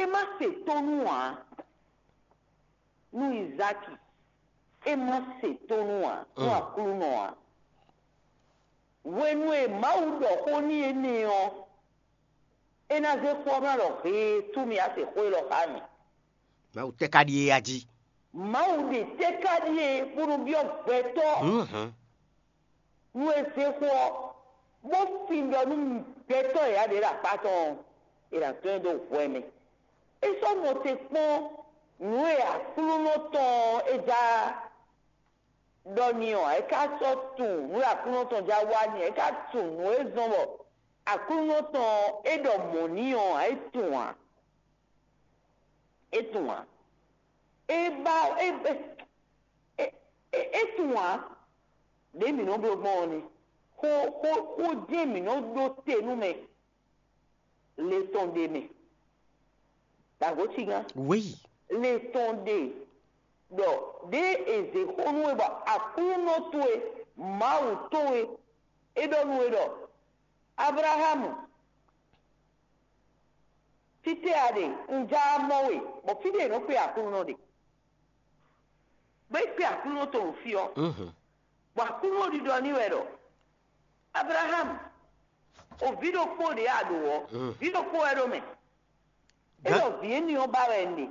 ema se tonua nu Isaki ema se tonua nu akulunoa wenu e maudo honi enio ena ze kwama lo he tumi ase kwelo kami mau tekadie aji maude tekadie buru bio beto nu ese kwa bo findo nu beto ya de la paton ila tendo kweme eso mo te pon nu e akulunoton eja donio e ka so tun nu akulunoton ja wa ni e ka tun nu e zonbo akulunoton edo monio e tun etunwa eba etunwa de mi no bo gbon ni ko de mi no do tenu me le ton de me ta go tiga oui le ton de do de eze honu eba akunotoe mautoe edo nu edo Abraham tite ade nja mowe bo fide no pe akuno de be pe akuno to fio bo akuno di do ni wedo Abraham o vido ko de aduwo vido ko edo me edo vieni o ba wendi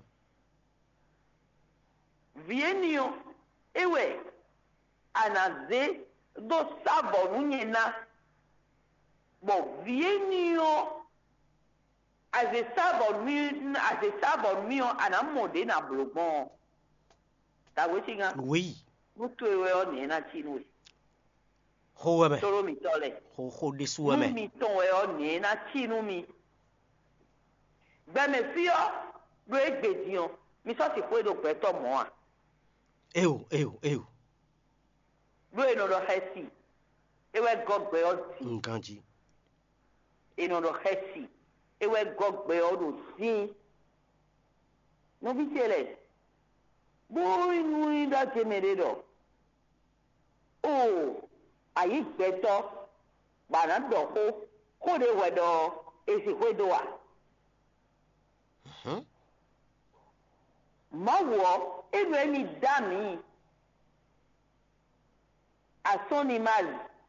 vieni o ewe anaze do sabo nunyena bo vieni o as a sabon mio anamode na blogbon ta wetinga oui mutu ewe o ni na chinu ho me toro mi tole ho de suame mi ton e o ni na chinu mi gbe me fio do egbedion mi so ti kwedo pe to mo a eu do eno do hesi ewe gogbe o ti nkanji eno do hesi ewe gogbe odo si no bi tele boy nu da temere do o ayi gbeto bana do ko de wedo esi kwedo wa mawo ebe ni dami asoni mal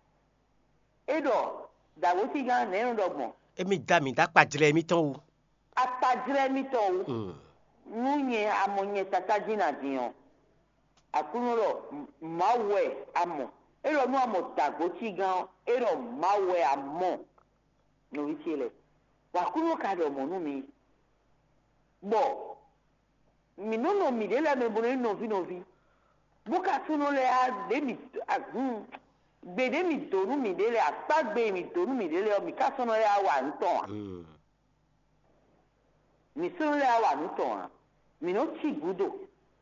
edo da woti gan ne ndo gbon emi dami da padire mi tan o apadire mi tan o nunye amonye tataji na dion akunuro mawe amo ero nu amo tagoti gan ero mawe amo no witile wa kunu ka do mo nu mi bo mi no mi de la me bonu novi buka tunu le a de mi gbede mi donu mi de le apagbe mi donu mi de le o mi ka sono le a wa nton mi sono le a wa nton mi no ti gudo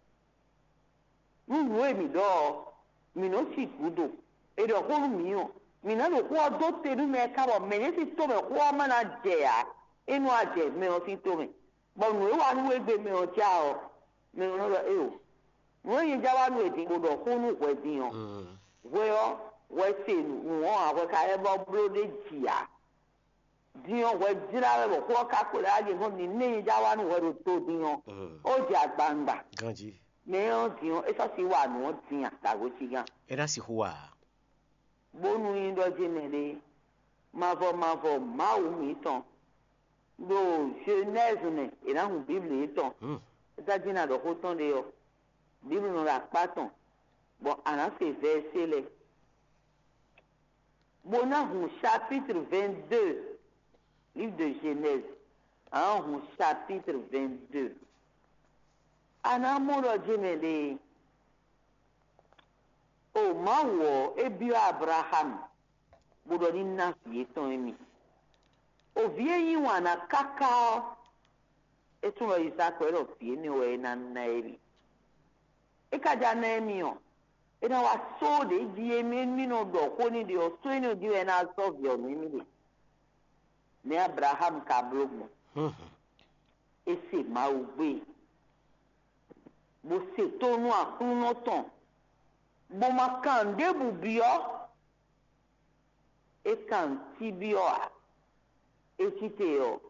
nu e mi do mi no ti gudo e do ko mi o mi na lo ko do te nu me ka bo me ni ti to me ko ma na je a enu aje me o ti to me bo nu e wa nu e gbe me o ja o me no lo e o wọ́n yìí jáwá nù èdè gbọdọ̀ kúnnù pẹ̀dì hàn wẹ́ọ́ wẹ́sẹ̀ wọ́n àwọn káyọ̀ bọ́ búrọ́dé jìyà diyan wẹ́ jìrà rẹ̀ bọ̀ kó kápẹ́rẹ́ àjẹ́ fún mi ní jáwá nù wẹ́rẹ́ tó diyan ó di àgbàǹgbà mẹ́yàn diyan ẹ̀sọ́ sì wà nù wọ́n diyan tàgó sí gan. ẹ dá sí hùwà. gbónú yín dọ́jẹ́ mẹ́rẹ́ máa fọ máa wù mí tán ló ṣe nẹ́ẹ̀sì nẹ̀ ìdáhùn bíbélì yìí tán ẹ dájú náà lọ́kọ́ tán lé ọ. Bible nous la paton. Bon, on a fait verset les. Bon, on chapitre 22, livre de Genèse. On chapitre 22. On a mon Dieu, oh, mawo, ebi Abraham. Bodoni na fiye ton emi. O vieilli wana kaka. Et tout le Isaac est fiye ni we na ebi. Ekaja na emi o ina wa so de di emi mi no do ko ni de o so ni di we na so bi o mi de ne Abraham ka blomo ese ma o gbe bo se to nu akun no ton bo ma kan de bu bi o e kan ti bi o a e ti te o